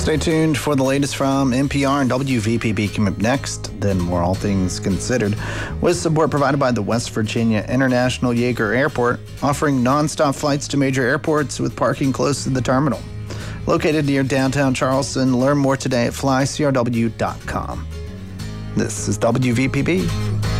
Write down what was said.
Stay tuned for the latest from NPR and WVPB coming up next. Then more All Things Considered, with support provided by the West Virginia International Yeager Airport, offering nonstop flights to major airports with parking close to the terminal. Located near downtown Charleston, learn more today at flycrw.com. This is WVPB.